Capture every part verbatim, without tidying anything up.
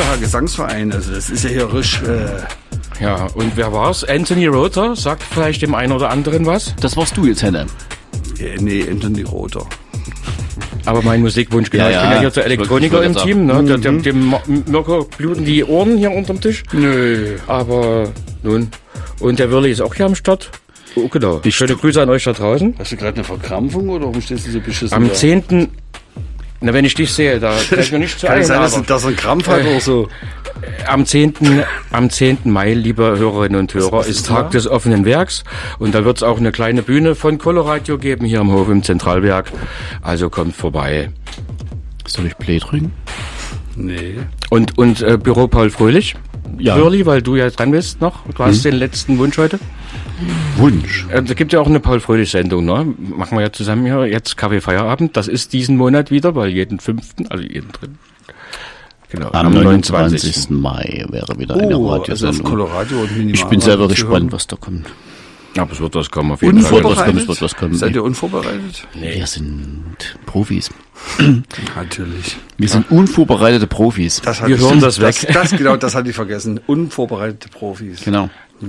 Unterschiedlicher Gesangsverein, also das ist ja hier richtig... Äh ja, und wer war's? Anthony Rother, sagt vielleicht dem einen oder anderen was? Das warst du jetzt, Henne. Äh, nee, Anthony Rother. Aber mein Musikwunsch, genau. Ja, ich bin ja, ja hier zur Elektroniker im Team, ne? Mhm. Dem, dem Mirko bluten die Ohren hier unterm Tisch. Nö. Aber nun. Und der Wirli ist auch hier am Start. Oh, genau. Ich Schöne Grüße an euch da draußen. Hast du gerade eine Verkrampfung oder warum stehst du so beschissen Am da? zehnten Na, wenn ich dich sehe, da fällt mir nicht zu Kann ein. es sein, dass, dass er einen Krampf hat äh, oder so? Am zehnten Am zehnten Mai, liebe Hörerinnen und Hörer, was ist ist Tag da? des offenen Werks. Und da wird es auch eine kleine Bühne von Coloradio geben, hier im Hof im Zentralwerk. Also kommt vorbei. Soll ich Play drücken? Nee. Und, und äh, Büro Paul Fröhlich? Ja. Wirli, weil du ja dran bist noch. Du hast den letzten Wunsch heute. Wunsch. Äh, Da gibt ja auch eine Paul-Fröhlich-Sendung, ne? Machen wir ja zusammen hier jetzt Kaffee Feierabend. Das ist diesen Monat wieder, weil jeden fünften, also jeden dritten. Genau. Am neunundzwanzigsten Mai wäre wieder eine Oh, also Radiosendung. auf Coloradio und Minimal. Ich bin selber gespannt, was da kommt. Aber es wird was kommen auf jeden Fall. Fall. Was kommt, es wird was kommen. Seid ihr unvorbereitet? Wir sind Profis. Natürlich. Wir sind unvorbereitete Profis. Das Wir ich, hören das weg. Das, das, genau, das hatte ich vergessen. Unvorbereitete Profis. Genau.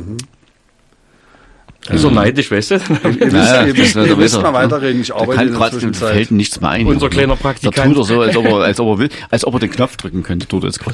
So neidisch, weißt du? Ihr wisst, Naja, ihr wisst, das ihr wird wisst er mal besser. weiterreden. Ich Der arbeite kann in der gerade, dem Zwischenzeit. fällt nichts mehr ein. Unser kleiner Da Praktikant. tut er so, als ob er, als ob er will, als ob er den Knopf drücken könnte, tut er jetzt gerade.